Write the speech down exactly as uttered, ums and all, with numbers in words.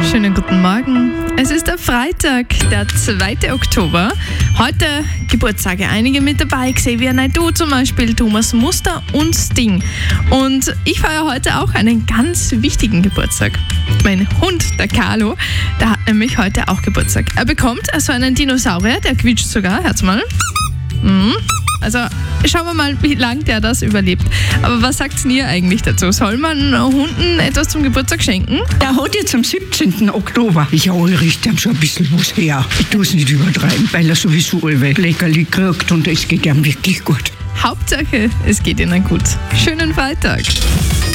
Schönen guten Morgen. Es ist der Freitag, der zweite Oktober. Heute Geburtstage. Einige mit dabei. Xavier Naidoo zum Beispiel, Thomas Muster und Sting. Und ich feiere heute auch einen ganz wichtigen Geburtstag. Mein Hund, der Carlo, der hat nämlich heute auch Geburtstag. Er bekommt also einen Dinosaurier, der quietscht sogar. Hört's mal. Mhm. Also schauen wir mal, wie lange der das überlebt. Aber was sagt ihr eigentlich dazu? Soll man Hunden etwas zum Geburtstag schenken? Der hat jetzt am siebzehnten Oktober. Ja, ich richte ihm schon ein bisschen was her. Ich tue es nicht übertreiben, weil er sowieso alle Leckerli kriegt und es geht ihm wirklich gut. Hauptsache, es geht ihnen gut. Schönen Freitag.